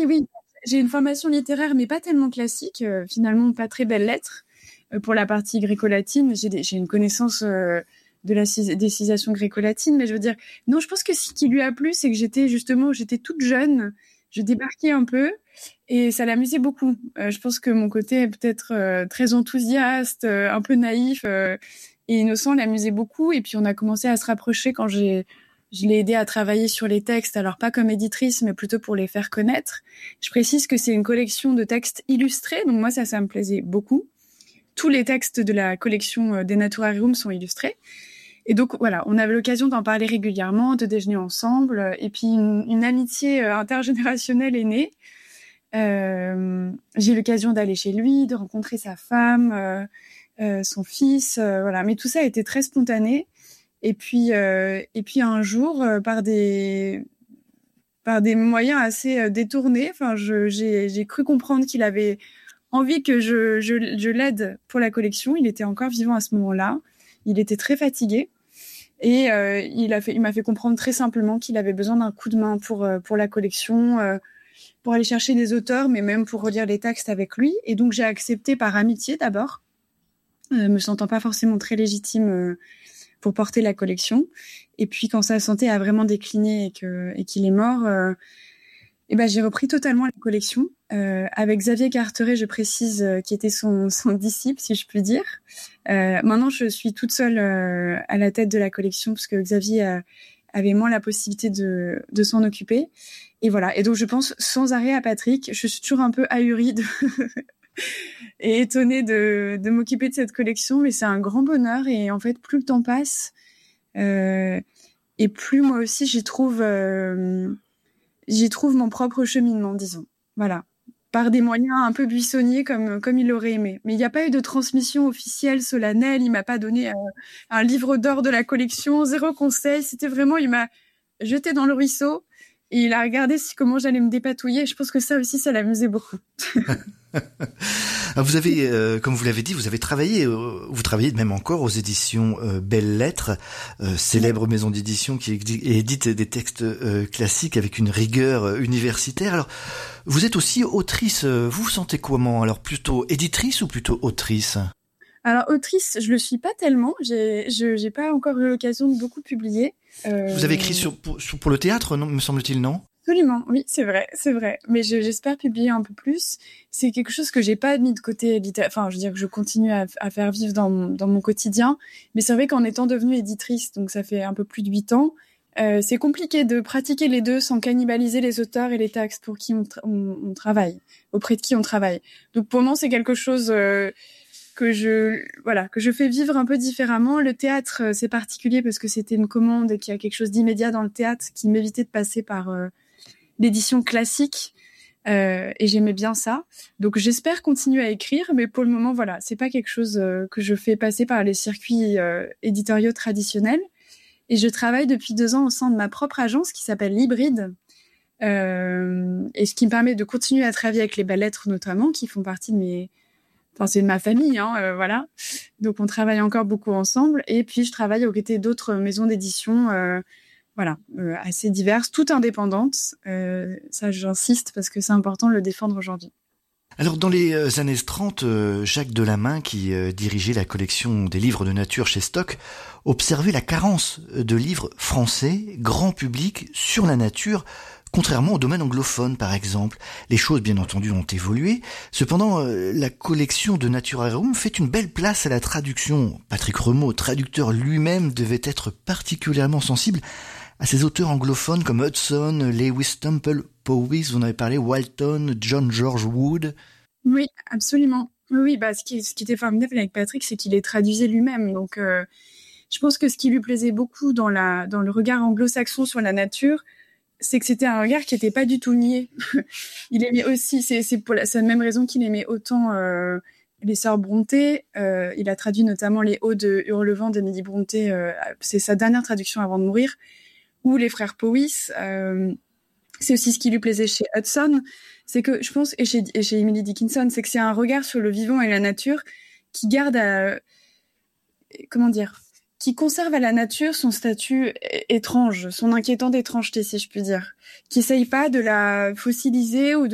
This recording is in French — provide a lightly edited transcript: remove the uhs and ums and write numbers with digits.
oui. J'ai une formation littéraire, mais pas tellement classique. Finalement, pas très belles lettres. Pour la partie gréco-latine, j'ai une connaissance des civilisations gréco-latines, mais je veux dire, non, je pense que ce qui lui a plu, c'est que j'étais toute jeune, je débarquais un peu, et ça l'amusait beaucoup. Je pense que mon côté peut-être très enthousiaste, un peu naïf et innocent l'amusait beaucoup, et puis on a commencé à se rapprocher quand je l'ai aidé à travailler sur les textes, alors pas comme éditrice, mais plutôt pour les faire connaître. Je précise que c'est une collection de textes illustrés, donc moi ça me plaisait beaucoup. Tous les textes de la collection des Naturarium sont illustrés. Et donc voilà, on avait l'occasion d'en parler régulièrement, de déjeuner ensemble, et puis une amitié intergénérationnelle est née. J'ai eu l'occasion d'aller chez lui, de rencontrer sa femme, son fils, voilà. Mais tout ça a été très spontané. Et puis un jour, par des moyens assez détournés, enfin, j'ai cru comprendre qu'il avait envie que je l'aide pour la collection. Il était encore vivant à ce moment-là. Il était très fatigué. Et il m'a fait comprendre très simplement qu'il avait besoin d'un coup de main pour la collection, pour aller chercher des auteurs, mais même pour relire les textes avec lui. Et donc j'ai accepté par amitié d'abord, me sentant pas forcément très légitime pour porter la collection. Et puis quand sa santé a vraiment décliné et qu'il est mort, j'ai repris totalement la collection avec Xavier Carteret, je précise, qui était son disciple, si je puis dire. Maintenant, je suis toute seule à la tête de la collection parce que Xavier avait moins la possibilité de s'en occuper. Et voilà. Et donc, je pense sans arrêt à Patrick. Je suis toujours un peu ahurie et étonnée de m'occuper de cette collection, mais c'est un grand bonheur. Et en fait, plus le temps passe, et plus moi aussi j'y trouve mon propre cheminement, disons. Voilà. Par des moyens un peu buissonniers comme il aurait aimé. Mais il n'y a pas eu de transmission officielle, solennelle. Il m'a pas donné un livre d'or de la collection, 0 conseil. C'était vraiment, il m'a jeté dans le ruisseau et il a regardé comment j'allais me dépatouiller. Je pense que ça aussi, ça l'amusait beaucoup. Vous avez, comme vous l'avez dit, vous travaillez même encore aux éditions Belles Lettres, célèbre maison d'édition qui édite des textes classiques avec une rigueur universitaire. Alors, vous êtes aussi autrice. Vous vous sentez comment? Alors, plutôt éditrice ou plutôt autrice? Alors, autrice, je le suis pas tellement. J'ai pas encore eu l'occasion de beaucoup publier. Vous avez écrit pour le théâtre, non, me semble-t-il, non? Absolument, oui, c'est vrai. Mais j'espère publier un peu plus. C'est quelque chose que j'ai pas mis de côté enfin, je veux dire que je continue à faire vivre dans mon quotidien. Mais c'est vrai qu'en étant devenue éditrice, donc ça fait un peu plus de 8 ans, c'est compliqué de pratiquer les deux sans cannibaliser les auteurs et les textes pour qui on travaille, auprès de qui on travaille. Donc pour moi, c'est quelque chose que je fais vivre un peu différemment. Le théâtre, c'est particulier parce que c'était une commande et qu'il y a quelque chose d'immédiat dans le théâtre qui m'évitait de passer par l'édition classique, et j'aimais bien ça. Donc j'espère continuer à écrire, mais pour le moment, voilà, c'est pas quelque chose que je fais passer par les circuits éditoriaux traditionnels. Et je travaille depuis 2 ans au sein de ma propre agence qui s'appelle l'Hybride, et ce qui me permet de continuer à travailler avec les Belles Lettres notamment, qui font partie c'est de ma famille, voilà. Donc on travaille encore beaucoup ensemble. Et puis je travaille aux côtés d'autres maisons d'édition, assez diverses, toutes indépendantes. Ça, j'insiste parce que c'est important de le défendre aujourd'hui. Alors, dans les années 30, Jacques Delamain, qui dirigeait la collection des livres de nature chez Stock, observait la carence de livres français, grand public, sur la nature, contrairement au domaine anglophone, par exemple. Les choses, bien entendu, ont évolué. Cependant, la collection de Naturarium fait une belle place à la traduction. Patrick Remaud, traducteur lui-même, devait être particulièrement sensible à ces auteurs anglophones comme Hudson, Lewis Temple, Powys, vous en avez parlé, Walton, John George Wood. Oui, absolument. Oui, ce qui était formidable avec Patrick, c'est qu'il les traduisait lui-même. Donc, je pense que ce qui lui plaisait beaucoup dans le regard anglo-saxon sur la nature, c'est que c'était un regard qui n'était pas du tout niais. Il aimait aussi, c'est pour la même raison qu'il aimait autant les sœurs Brontë. Il a traduit notamment les Odes de Hurlevent d'Émilie Brontë. C'est sa dernière traduction avant de mourir. Ou les frères Powys. C'est aussi ce qui lui plaisait chez Hudson. C'est que, je pense, et chez Emily Dickinson, c'est que c'est un regard sur le vivant et la nature qui garde qui conserve à la nature son statut étrange, son inquiétante étrangeté, si je puis dire. Qui essaye pas de la fossiliser ou